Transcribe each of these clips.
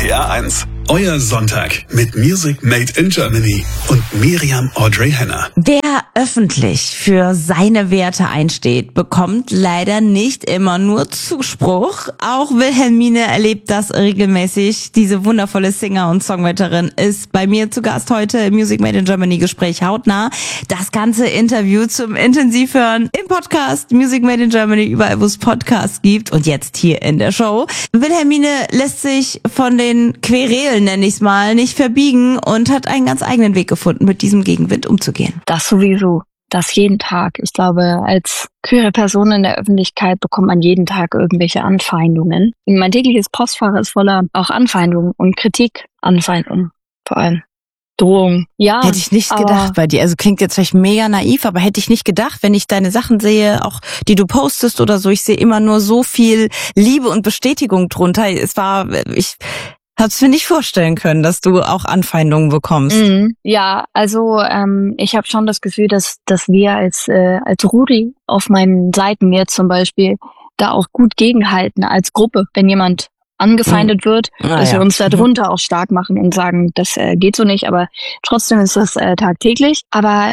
RPR1. Euer Sonntag mit Music Made in Germany und Miriam Audrey Henner. Wer öffentlich für seine Werte einsteht, bekommt leider nicht immer nur Zuspruch. Auch Wilhelmine erlebt das regelmäßig. Diese wundervolle Singer- und Songwriterin ist bei mir zu Gast heute im Music Made in Germany Gespräch hautnah. Das ganze Interview zum Intensivhören im Podcast Music Made in Germany, überall wo es Podcasts gibt und jetzt hier in der Show. Wilhelmine lässt sich von den Querelen, nenne ich es mal, nicht verbiegen und hat einen ganz eigenen Weg gefunden, mit diesem Gegenwind umzugehen. Das sowieso. Das jeden Tag. Ich glaube, als queere Person in der Öffentlichkeit bekommt man jeden Tag irgendwelche Anfeindungen. Mein tägliches Postfach ist voller auch Anfeindungen und Kritik. Anfeindungen vor allem. Drohung. Ja. Hätte ich nicht gedacht bei dir. Also klingt jetzt vielleicht mega naiv, aber hätte ich nicht gedacht, wenn ich deine Sachen sehe, auch die du postest oder so, ich sehe immer nur so viel Liebe und Bestätigung drunter. Ich hab's mir nicht vorstellen können, dass du auch Anfeindungen bekommst. Ja, also ich habe schon das Gefühl, dass wir als Rudi auf meinen Seiten jetzt zum Beispiel da auch gut gegenhalten als Gruppe, wenn jemand angefeindet wird, dass wir uns da drunter auch stark machen und sagen, das geht so nicht, aber trotzdem ist das tagtäglich. Aber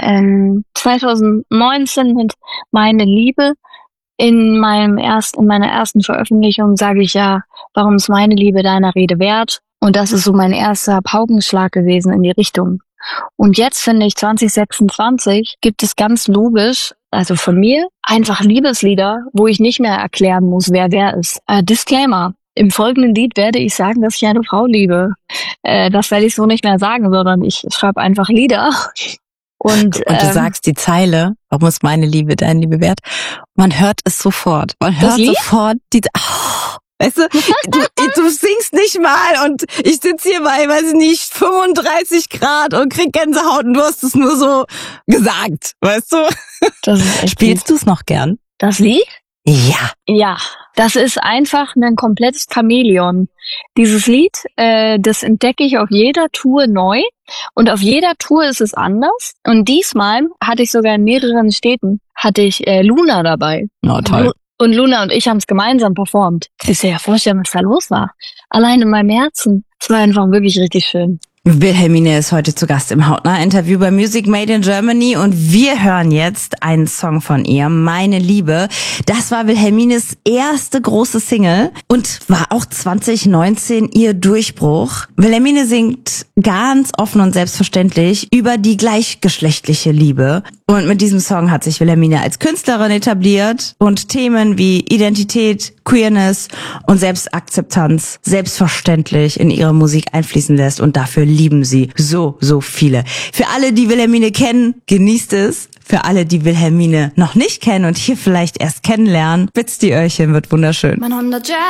2019 mit Meine Liebe in meiner ersten Veröffentlichung sage ich ja, warum ist meine Liebe deiner Rede wert? Und das ist so mein erster Paukenschlag gewesen in die Richtung. Und jetzt finde ich, 2026 gibt es ganz logisch, also von mir, einfach Liebeslieder, wo ich nicht mehr erklären muss, wer ist. Disclaimer. Im folgenden Lied werde ich sagen, dass ich eine Frau liebe. Das werde ich so nicht mehr sagen, sondern ich schreibe einfach Lieder. Und du sagst die Zeile, warum ist meine Liebe deine Liebe wert? Man hört es sofort. Man hört sofort weißt du, du singst nicht mal und ich sitze hier bei, weiß ich nicht, 35 Grad und krieg Gänsehaut und du hast es nur so gesagt, weißt du? Spielst du es noch gern? Das Lied? Ja. Ja, das ist einfach ein komplettes Chamäleon. Dieses Lied, das entdecke ich auf jeder Tour neu und auf jeder Tour ist es anders. Und diesmal hatte ich sogar in mehreren Städten, Luna dabei. Oh, toll. Und Luna und ich haben es gemeinsam performt. Kannst du dir ja vorstellen, was da los war. Allein in meinem Herzen. Es war einfach wirklich richtig schön. Wilhelmine ist heute zu Gast im Hautnah-Interview bei Music Made in Germany und wir hören jetzt einen Song von ihr, Meine Liebe. Das war Wilhelmines erste große Single und war auch 2019 ihr Durchbruch. Wilhelmine singt ganz offen und selbstverständlich über die gleichgeschlechtliche Liebe und mit diesem Song hat sich Wilhelmine als Künstlerin etabliert und Themen wie Identität, Queerness und Selbstakzeptanz selbstverständlich in ihre Musik einfließen lässt und dafür lieben sie so viele. Für alle, die Wilhelmine kennen, genießt es. Für alle, die Wilhelmine noch nicht kennen und hier vielleicht erst kennenlernen, spitzt die Öhrchen, wird wunderschön. Mein Honda Jazz